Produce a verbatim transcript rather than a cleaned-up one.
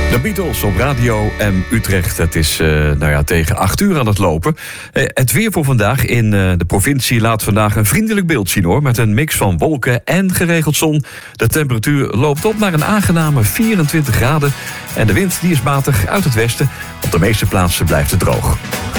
De Beatles op Radio M Utrecht. Het is uh, nou ja, tegen acht uur aan het lopen. Uh, het weer voor vandaag in uh, de provincie laat vandaag een vriendelijk beeld zien, hoor. Met een mix van wolken en geregeld zon. De temperatuur loopt op naar een aangename vierentwintig graden. En de wind die is matig uit het westen. Op de meeste plaatsen blijft het droog.